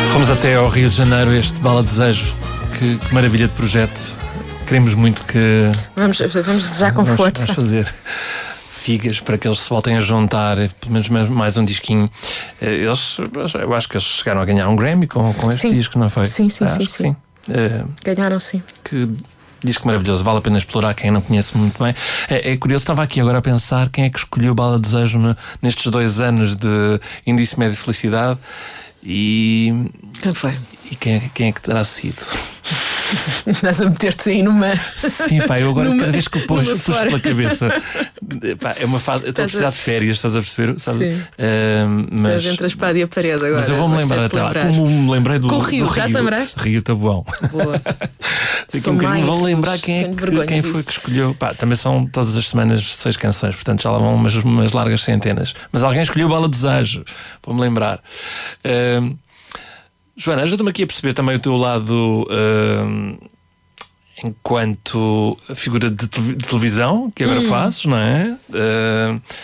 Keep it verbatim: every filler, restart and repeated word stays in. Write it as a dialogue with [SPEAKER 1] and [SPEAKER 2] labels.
[SPEAKER 1] Fomos até ao Rio de Janeiro, este Bala Desejo. Que, que maravilha de projeto. Queremos muito que...
[SPEAKER 2] Vamos, vamos desejar com
[SPEAKER 1] vamos,
[SPEAKER 2] força.
[SPEAKER 1] Vamos fazer figas para que eles se voltem a juntar, pelo menos mais um disquinho. Eles, eu acho que eles chegaram a ganhar um Grammy com, com este
[SPEAKER 2] sim.
[SPEAKER 1] disco, não foi?
[SPEAKER 2] Sim, sim,
[SPEAKER 1] ah,
[SPEAKER 2] sim, sim.
[SPEAKER 1] sim. Uh,
[SPEAKER 2] Ganharam, sim.
[SPEAKER 1] Que disco maravilhoso, vale a pena explorar quem não conhece muito bem. É, é curioso, estava aqui agora a pensar quem é que escolheu Bala Desejo no, nestes dois anos de Índice Médio de Felicidade e.
[SPEAKER 2] Quem foi?
[SPEAKER 1] E quem é, quem é que terá sido?
[SPEAKER 2] Estás a meter-te aí numa.
[SPEAKER 1] Sim, pá, eu agora
[SPEAKER 2] numa,
[SPEAKER 1] cada vez que eu puxo, puxo pela cabeça, pá, é uma fase. Eu estou a precisar
[SPEAKER 2] a...
[SPEAKER 1] de férias, estás a perceber? Sabe?
[SPEAKER 2] Sim.
[SPEAKER 1] Uh, mas...
[SPEAKER 2] Estás entre a espada e a parede agora.
[SPEAKER 1] Mas eu vou-me lembrar até lá. Como me lembrei do,
[SPEAKER 2] Com o Rio,
[SPEAKER 1] do
[SPEAKER 2] já
[SPEAKER 1] Rio,
[SPEAKER 2] te lembraste?
[SPEAKER 1] Rio Taboão.
[SPEAKER 2] Boa.
[SPEAKER 1] Daqui um bocadinho vou lembrar quem, é que, quem foi que escolheu. Pá, também são todas as semanas seis canções, portanto já lá vão umas, umas largas centenas. Mas alguém escolheu Bala Desejo, vou-me lembrar. Uh, Joana, ajuda-me aqui a perceber também o teu lado uh, enquanto figura de televisão que agora hum. fazes, não é? Uh,